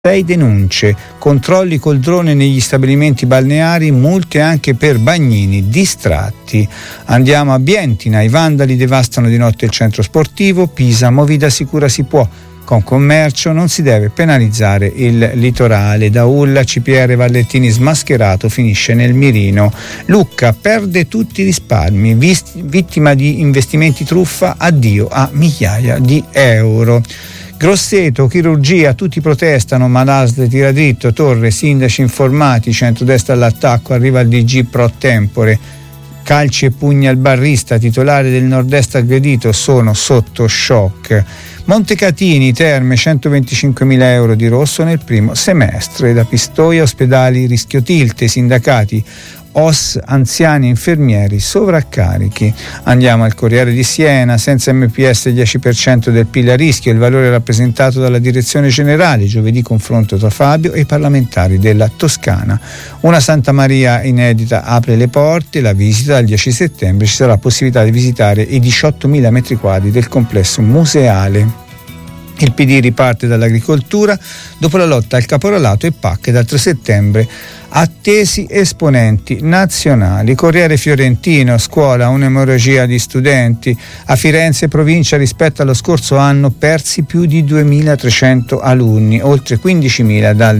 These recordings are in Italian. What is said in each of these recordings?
6 denunce, controlli col drone negli stabilimenti balneari, multe anche per bagnini distratti. Andiamo a Bientina, i vandali devastano di notte il centro sportivo. Pisa, movida sicura si può, con commercio non si deve penalizzare il litorale. Da Ulla, CPR Vallettini smascherato finisce nel mirino. Lucca perde tutti i risparmi, vittima di investimenti truffa, addio a migliaia di euro. Grosseto, chirurgia, tutti protestano, ma l'ASL tira dritto. Torre, sindaci informati, centrodestra all'attacco, arriva il DG pro tempore. Calci e pugni al barrista, titolare del Nord-Est aggredito, sono sotto shock. Montecatini, Terme, 125.000 euro di rosso nel primo semestre. Da Pistoia, ospedali, rischio tilt, sindacati, OS, anziani, infermieri, sovraccarichi. Andiamo al Corriere di Siena, senza MPS 10% del PIL a rischio, il valore rappresentato dalla direzione generale. Giovedì confronto tra Fabio e i parlamentari della Toscana. Una Santa Maria inedita apre le porte, la visita dal 10 settembre ci sarà possibilità di visitare i 18.000 metri quadri del complesso museale. Il PD riparte dall'agricoltura dopo la lotta al caporalato e PAC dal 3 settembre. Attesi esponenti nazionali. Corriere Fiorentino, scuola, un'emorragia di studenti. A Firenze provincia rispetto allo scorso anno persi più di 2.300 alunni, oltre 15.000 dal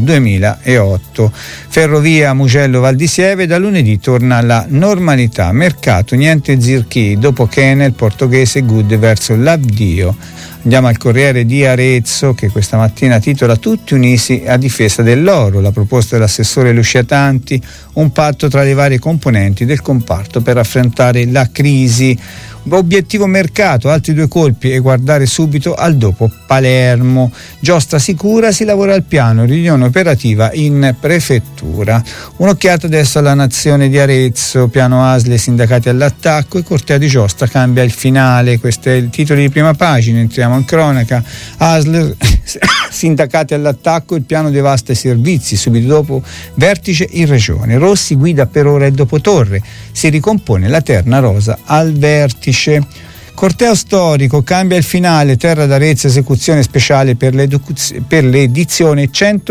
2008. Ferrovia Mugello Val di Sieve, da lunedì torna la normalità. Mercato, niente zirchi, dopo Kenel, portoghese good verso l'avvio. Andiamo al Corriere di Arezzo, che questa mattina titola Tutti uniti a difesa dell'oro, la proposta dell'assessore Lucia Tanti, un patto tra le varie componenti del comparto per affrontare la crisi. Obiettivo mercato, altri 2 colpi e guardare subito al dopo Palermo. Giostra sicura, si lavora al piano, riunione operativa in prefettura. Un'occhiata adesso alla Nazione di Arezzo, piano ASL, sindacati all'attacco e corteo di Giostra cambia il finale. Questo è il titolo di prima pagina. Entriamo in cronaca. ASL, sindacati all'attacco, il piano devasta i servizi, subito dopo vertice in regione. Rossi guida per ora il dopo Torre, si ricompone la terna rosa al vertice. Corteo storico, cambia il finale, Terra d'Arezzo, esecuzione speciale per l'edizione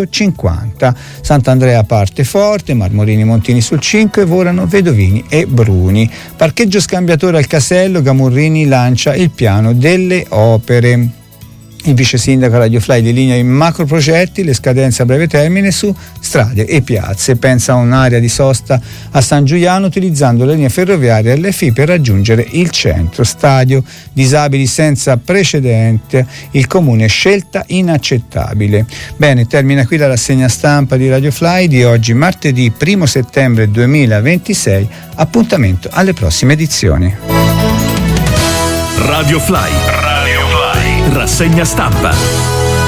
150. Sant'Andrea parte forte, Marmorini Montini sul 5, volano Vedovini e Bruni. Parcheggio scambiatore al Casello, Gamurrini lancia il piano delle opere. Il vice sindaco Radio Fly delinea i macro progetti, le scadenze a breve termine su strade e piazze. Pensa a un'area di sosta a San Giuliano utilizzando la linea ferroviaria LFI per raggiungere il centro. Stadio, disabili senza precedente, il comune scelta inaccettabile. Bene, termina qui la rassegna stampa di Radio Fly di oggi, martedì 1 settembre 2026. Appuntamento alle prossime edizioni. Radio Fly. Rassegna stampa.